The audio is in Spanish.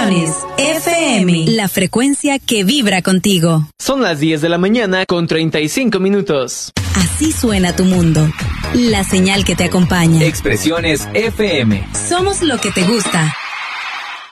Expresiones FM, la frecuencia que vibra contigo. Son las 10 de la mañana con 35 minutos. Así suena tu mundo. La señal que te acompaña. Expresiones FM. Somos lo que te gusta.